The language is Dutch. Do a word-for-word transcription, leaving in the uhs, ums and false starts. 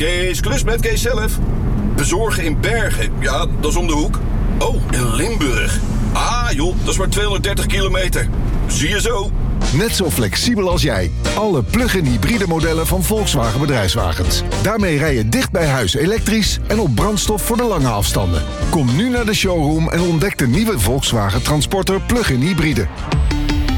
Kees, klus met Kees zelf. Bezorgen in Bergen, ja, dat is om de hoek. Oh, in Limburg. Ah joh, dat is maar tweehonderddertig kilometer. Zie je zo. Net zo flexibel als jij. Alle plug-in hybride modellen van Volkswagen Bedrijfswagens. Daarmee rij je dicht bij huis elektrisch en op brandstof voor de lange afstanden. Kom nu naar de showroom en ontdek de nieuwe Volkswagen Transporter plug-in hybride.